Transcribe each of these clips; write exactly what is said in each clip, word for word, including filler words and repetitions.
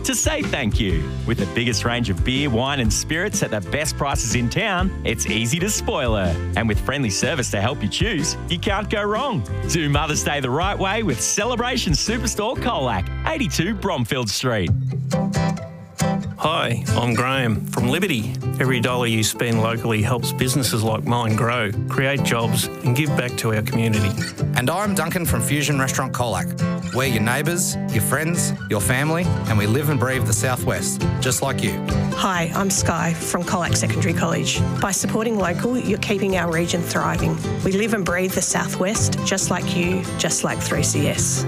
to say thank you. With the biggest range of beer, wine and spirits at the best prices in town, it's easy to spoil her. And with friendly service to help you choose, you can't go wrong. Do Mother's Day the right way with Celebration Superstore Colac, eighty-two Bromfield Street. Hi, I'm Graham from Liberty. Every dollar you spend locally helps businesses like mine grow, create jobs and give back to our community. And I'm Duncan from Fusion Restaurant Colac. We're your neighbours, your friends, your family, and we live and breathe the Southwest, just like you. Hi, I'm Sky from Colac Secondary College. By supporting local, you're keeping our region thriving. We live and breathe the Southwest, just like you, just like three C S.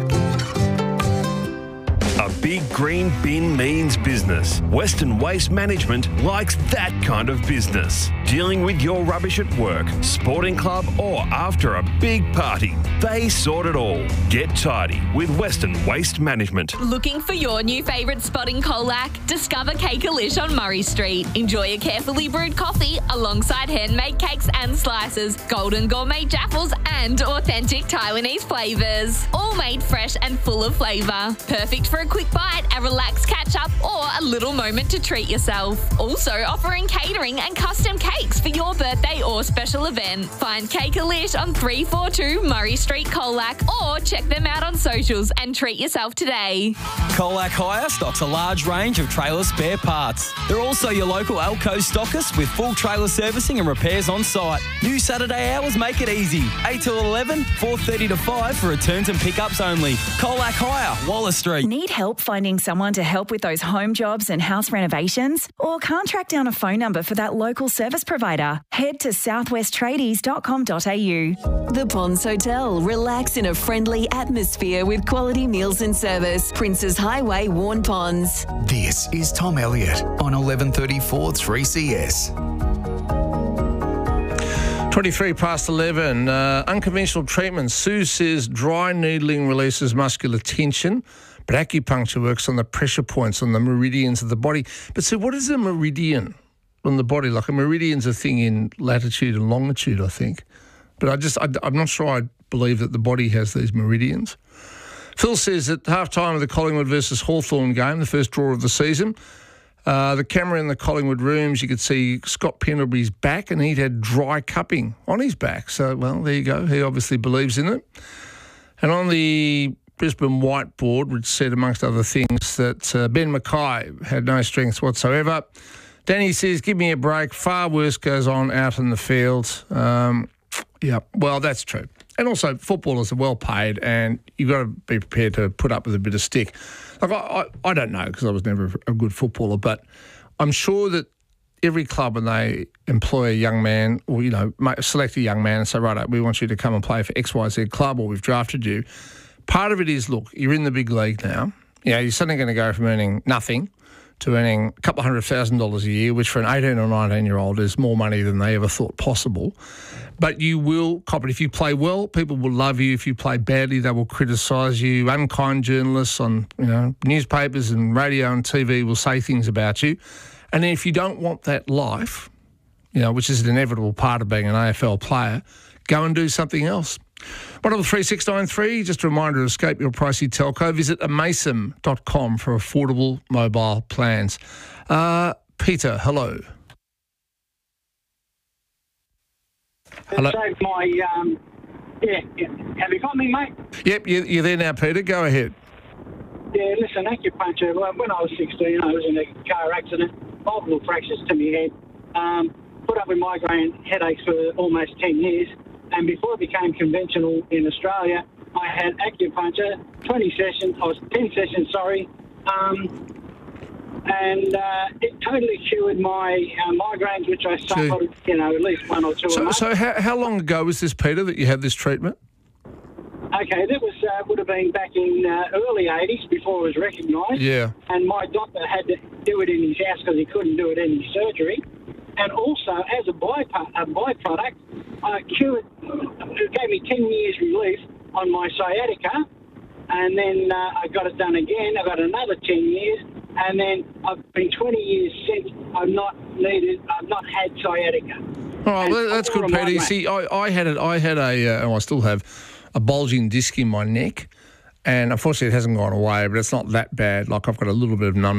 A big green bin means business. Western Waste Management likes that kind of business. Dealing with your rubbish at work, sporting club or after a big party. They sort it all. Get tidy with Western Waste Management. Looking for your new favourite spot in Colac? Discover Cake-a-Lish on Murray Street. Enjoy a carefully brewed coffee alongside handmade cakes and slices, golden gourmet jaffles and authentic Taiwanese flavours. All made fresh and full of flavour. Perfect for a quick bite, a relaxed catch-up or a little moment to treat yourself. Also offering catering and custom cakes for your birthday or special event. Find Cake-a-Lish on three forty-two Murray Street, Colac, or check them out on socials and treat yourself today. Colac Hire stocks a large range of trailer spare parts. They're also your local Alco stockist with full trailer servicing and repairs on site. New Saturday hours make it easy. eight till eleven, four thirty to five for returns and pickups only. Colac Hire, Waller Street. Need help finding someone to help with those home jobs and house renovations? Or can't track down a phone number for that local service provider? Head to southwest tradies dot com dot a u. The Ponds Hotel. Relax in a friendly atmosphere with quality meals and service. Princes Highway, Warn Ponds. This is Tom Elliott on eleven thirty-four three C S. twenty-three past eleven. Uh, unconventional treatment. Sue says dry needling releases muscular tension, but acupuncture works on the pressure points on the meridians of the body. But Sue, what is a meridian on the body? Like a meridian's a thing in latitude and longitude, I think. But I just, I, I'm not sure I believe that the body has these meridians. Phil says at half-time of the Collingwood versus Hawthorn game, the first draw of the season, uh, the camera in the Collingwood rooms, you could see Scott Pendlebury's back and he'd had dry cupping on his back. So, well, there you go. He obviously believes in it. And on the Brisbane whiteboard, which said, amongst other things, that uh, Ben Mackay had no strengths whatsoever. Danny says, give me a break. Far worse goes on out in the field. Um, yeah, well, that's true. And also, footballers are well paid and you've got to be prepared to put up with a bit of stick. Like, I, I, I don't know because I was never a good footballer, but I'm sure that every club, when they employ a young man or, you know, select a young man and say, right, we want you to come and play for X Y Z club or we've drafted you, part of it is, look, you're in the big league now. You know, you're suddenly going to go from earning nothing to earning a couple of hundred thousand dollars a year, which for an eighteen or nineteen-year-old is more money than they ever thought possible. But you will cop it. If you play well, people will love you. If you play badly, they will criticise you. Unkind journalists on, you know, newspapers and radio and T V will say things about you. And then if you don't want that life, you know, which is an inevitable part of being an A F L player, go and do something else. one oh three six nine three, just a reminder to escape your pricey telco. Visit amasum dot com for affordable mobile plans. Uh, Peter, hello. Hello. Saved my, um, yeah, yeah, have you got me, mate? Yep, you, you're there now, Peter. Go ahead. Yeah, listen, acupuncture, when I was sixteen, I was in a car accident, multiple fractures to my head, um, put up with migraine headaches for almost ten years. And before it became conventional in Australia, I had acupuncture, twenty sessions, I was ten sessions, sorry, um, and uh, it totally cured my uh, migraines, which I suffered, you know, at least one or two so, a month. So how, how long ago was this, Peter, that you had this treatment? Okay, that was uh, would have been back in uh, early eighties before it was recognised. Yeah. And my doctor had to do it in his house because he couldn't do it in his surgery. And also, as a, byproduct, a byproduct, uh, cured, it gave me ten years relief on my sciatica. And then uh, I got it done again. I got another ten years. And then I've been twenty years since I've not needed, I've not had sciatica. Oh, well, that's good, Peter. You see, I, I had it. I had a, uh, and I still have, a bulging disc in my neck. And unfortunately, it hasn't gone away, but it's not that bad. Like, I've got a little bit of numbness